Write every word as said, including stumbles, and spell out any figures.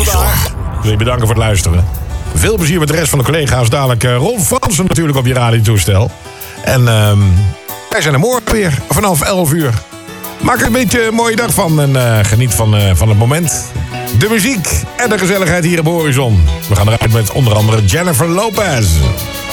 Dag. Ik wil je bedanken voor het luisteren. Veel plezier met de rest van de collega's. Dadelijk uh, Ron Fransen natuurlijk op je radiotoestel. En uh, wij zijn er morgen weer vanaf elf uur. Maak er een beetje een mooie dag van en uh, geniet van, uh, van het moment. De muziek en de gezelligheid hier op Horizon. We gaan eruit met onder andere Jennifer Lopez.